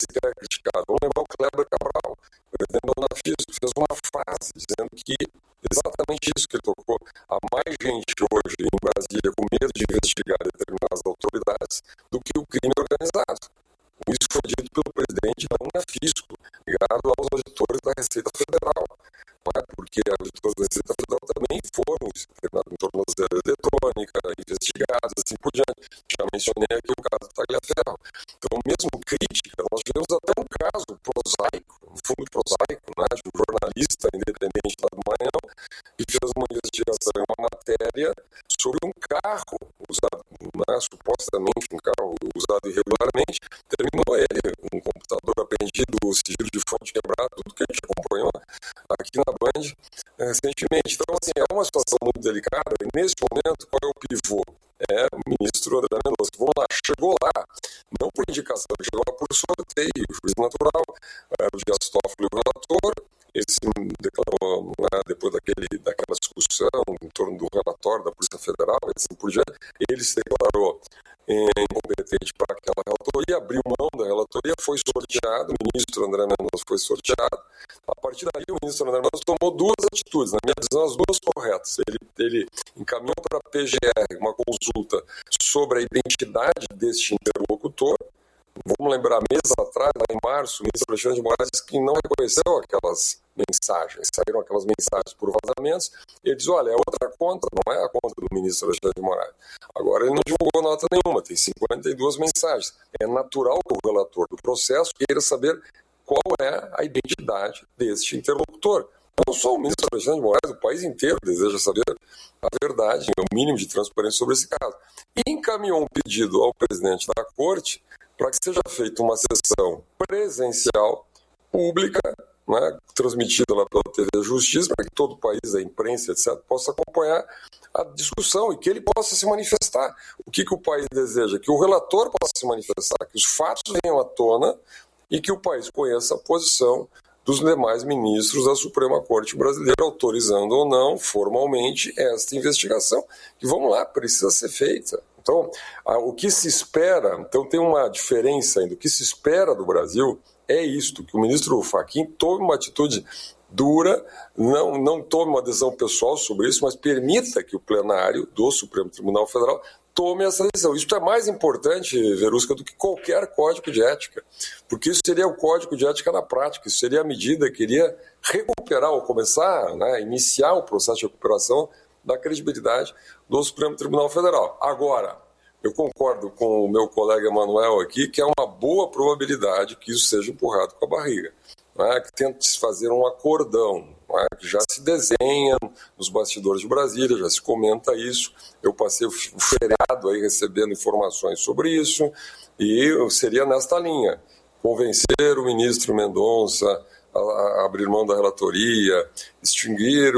se quer criticar. Vamos lembrar o Kleber Cabral, o presidente da Unafisco, fez uma frase dizendo que exatamente isso que ele tocou. Há mais gente hoje em Brasília com medo de investigar determinadas autoridades do que o crime organizado. Isso foi dito pelo presidente da Unafisco, ligado aos auditores da Receita Federal. Porque os auditores da Receita Federal também foram em tornozeleira eletrônica, investigados, assim por diante. Já mencionei aqui o caso do Tagliaferro. Então, mesmo crítica, nós tivemos até um caso prosaico, um fundo prosaico, de um jornalista independente lá do Maranhão, que fez uma investigação em uma matéria sobre um carro usado, supostamente um carro usado irregularmente. Terminou ele, um computador apreendido, o sigilo de fonte quebrado, tudo que a gente acompanhou aqui na Band recentemente. Então, assim, é uma situação muito delicada e, nesse momento, qual é o pivô? É o ministro André Mendonça. Vamos lá, chegou lá, não por indicação, chegou lá por sorteio, juiz natural, o Dias Toffoli, o relator. Ele se declarou, depois daquela discussão em torno do relatório da Polícia Federal, e assim por diante, ele se declarou incompetente para aquela relatoria, abriu mão da relatoria, foi sorteado, o ministro André Mendonça foi sorteado. A partir daí, o ministro André Mendonça tomou duas atitudes, na minha visão, as duas corretas. Ele encaminhou para a PGR uma consulta sobre a identidade deste interlocutor. Vamos lembrar, meses atrás, lá em março, o ministro Alexandre de Moraes disse que não reconheceu aquelas mensagens, saíram aquelas mensagens por vazamentos. Ele diz, olha, é outra conta, não é a conta do ministro Alexandre de Moraes. Agora ele não divulgou nota nenhuma, tem 52 mensagens. É natural que o relator do processo queira saber qual é a identidade deste interlocutor. Não só o ministro Alexandre de Moraes, o país inteiro deseja saber a verdade, o mínimo de transparência sobre esse caso. E encaminhou um pedido ao presidente da Corte para que seja feita uma sessão presencial, pública, transmitida lá pela TV Justiça, para que todo o país, a imprensa, etc., possa acompanhar a discussão e que ele possa se manifestar. O que o país deseja? Que o relator possa se manifestar, que os fatos venham à tona e que o país conheça a posição dos demais ministros da Suprema Corte Brasileira, autorizando ou não, formalmente, esta investigação, que, vamos lá, precisa ser feita. Então, o que se espera, então tem uma diferença ainda, o que se espera do Brasil é isto, que o ministro Fachin tome uma atitude dura, não tome uma decisão pessoal sobre isso, mas permita que o plenário do Supremo Tribunal Federal tome essa decisão. Isso é mais importante, Verusca, do que qualquer código de ética, porque isso seria o código de ética na prática, isso seria a medida que iria recuperar ou começar, iniciar o processo de recuperação da credibilidade do Supremo Tribunal Federal. Agora, eu concordo com o meu colega Emanuel aqui que é uma boa probabilidade que isso seja empurrado com a barriga, que tente se fazer um acordão, que já se desenha nos bastidores de Brasília, já se comenta isso. Eu passei o feriado aí recebendo informações sobre isso e seria nesta linha, convencer o ministro Mendonça a abrir mão da relatoria, extinguir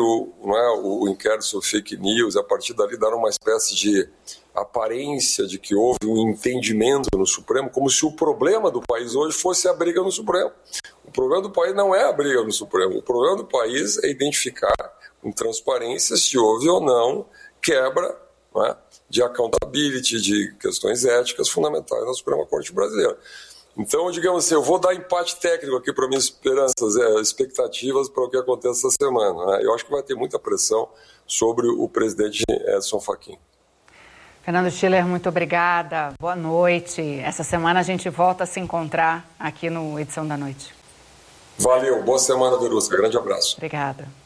o inquérito sobre fake news, a partir dali dar uma espécie de aparência de que houve um entendimento no Supremo, como se o problema do país hoje fosse a briga no Supremo. O problema do país não é a briga no Supremo, o problema do país é identificar com transparência se houve ou não quebra de accountability, de questões éticas fundamentais na Suprema Corte Brasileira. Então, digamos assim, eu vou dar empate técnico aqui para minhas esperanças, expectativas para o que acontece essa semana. Eu acho que vai ter muita pressão sobre o presidente Edson Fachin. Fernando Schiller, muito obrigada. Boa noite. Essa semana a gente volta a se encontrar aqui no Edição da Noite. Valeu. Boa semana, Verusca. Grande abraço. Obrigada.